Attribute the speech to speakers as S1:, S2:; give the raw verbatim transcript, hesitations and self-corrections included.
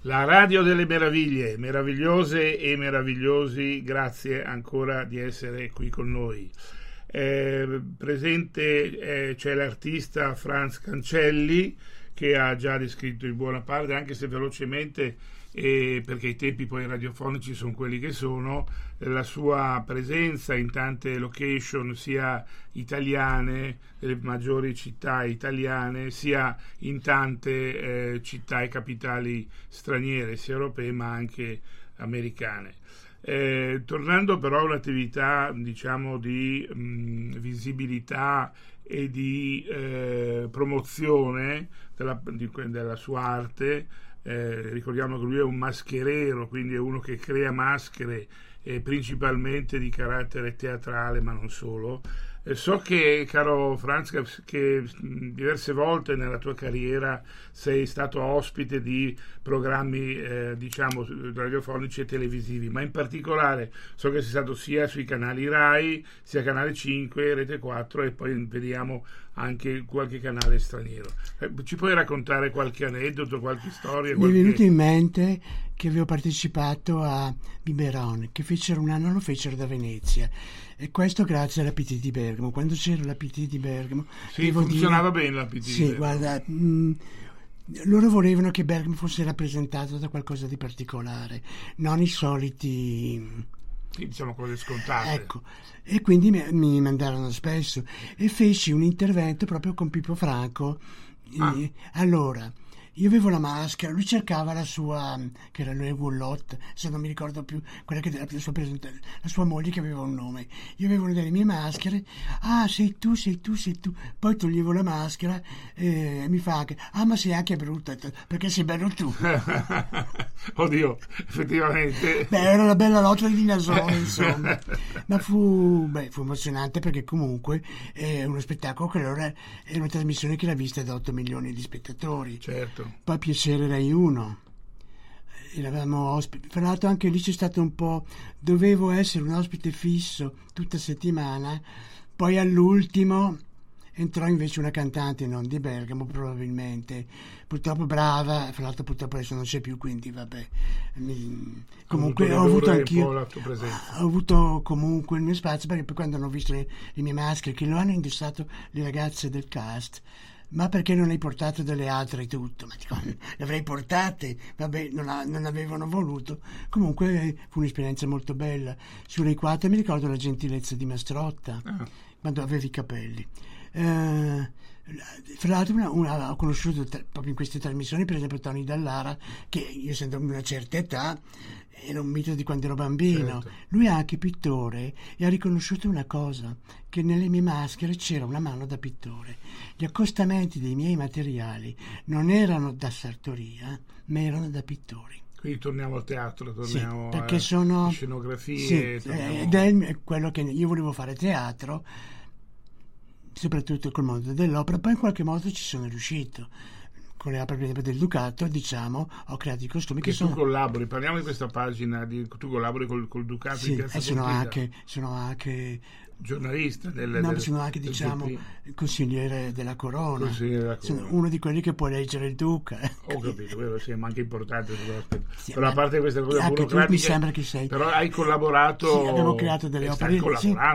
S1: La radio delle meraviglie, meravigliose e meravigliosi, grazie ancora di essere qui con noi. Eh, presente eh, c'è l'artista Franz Cancelli, che ha già descritto in buona parte, anche se velocemente, eh, perché i tempi poi radiofonici sono quelli che sono, la sua presenza in tante location sia italiane, delle maggiori città italiane, sia in tante eh, città e capitali straniere, sia europee ma anche americane. Eh, tornando però a un'attività, diciamo, di mh, visibilità e di eh, promozione della, di, della sua arte, eh, ricordiamo che lui è un mascherero, quindi è uno che crea maschere eh, principalmente di carattere teatrale, ma non solo. Eh, so che, caro Franz, che diverse volte nella tua carriera sei stato ospite di programmi eh, diciamo radiofonici e televisivi, ma in particolare so che sei stato sia sui canali Rai, sia Canale cinque, Rete quattro e poi vediamo anche qualche canale straniero. Eh, ci puoi raccontare qualche aneddoto, qualche storia? Qualche...
S2: Mi è venuto in mente che avevo partecipato a Biberon, che fecero un anno, lo fecero da Venezia, e questo grazie alla P T di Bergamo. Quando c'era la P T di Bergamo,
S1: sì, funzionava dire, bene la P T
S2: sì,
S1: di Bergamo.
S2: Guarda, mh, loro volevano che Bergamo fosse rappresentato da qualcosa di particolare, non i soliti,
S1: sì, diciamo cose scontate.
S2: Ecco, e quindi mi, mi mandarono spesso e feci un intervento proprio con Pippo Franco.
S1: Ah.
S2: E, allora, io avevo la maschera, lui cercava la sua, che era lui Wulot, se non mi ricordo più, quella che era la sua, la sua moglie che aveva un nome. Io avevo una delle mie maschere, ah sei tu, sei tu, sei tu, poi toglievo la maschera e mi fa anche, ah ma sei anche brutta, perché sei bello tu.
S1: Oddio, effettivamente.
S2: Beh, era una bella lotta di nasone, insomma. Ma fu, beh, fu emozionante perché comunque è uno spettacolo che allora è una trasmissione che l'ha vista da otto milioni di spettatori.
S1: Certo.
S2: Poi Piacere Rai uno. Eravamo ospiti. Fra l'altro anche lì c'è stato un po', dovevo essere un ospite fisso tutta settimana, poi all'ultimo entrò invece una cantante non di Bergamo probabilmente, purtroppo brava, fra l'altro purtroppo adesso non c'è più, quindi vabbè. Mi... comunque ho avuto anch'io ho avuto comunque il mio spazio, perché poi quando hanno visto le, le mie maschere che lo hanno indossato le ragazze del cast, ma perché non hai portato delle altre e tutto? Ma dico, le avrei portate, vabbè, non, ha, non avevano voluto. Comunque fu un'esperienza molto bella. Su Rai quattro mi ricordo La gentilezza di Mastrotta, ah. quando avevi i capelli. Eh, fra l'altro una, una, ho conosciuto tra, proprio in queste trasmissioni per esempio Tony Dallara, che io essendo di una certa età era un mito di quando ero bambino. Certo. Lui è anche pittore e ha riconosciuto una cosa, che nelle mie maschere c'era una mano da pittore. Gli accostamenti dei miei materiali non erano da sartoria, ma erano da pittori.
S1: Quindi torniamo al teatro, torniamo
S2: sì, perché
S1: a
S2: sono
S1: scenografie.
S2: Sì, torniamo... ed è quello che io volevo fare teatro, soprattutto col mondo dell'opera, poi in qualche modo ci sono riuscito. Con le opere per esempio del Ducato, diciamo, ho creato i costumi che,
S1: che tu
S2: sono...
S1: collabori, parliamo di questa pagina, di, tu collabori col, col Ducato
S2: sì,
S1: in Piazza
S2: e sono
S1: Pontida.
S2: anche, sono anche
S1: giornalista del,
S2: no,
S1: del,
S2: sono anche
S1: del
S2: diciamo
S1: G P.
S2: consigliere della Corona,
S1: consigliere della Corona.
S2: Sono uno di quelli che può leggere il Duca.
S1: Ho capito, vero, sì, ma anche importante sì,
S2: però
S1: a parte queste cose
S2: burocratiche,
S1: mi
S2: sembra che sei
S1: però hai collaborato,
S2: sì, abbiamo creato delle opere,
S1: stai collaborando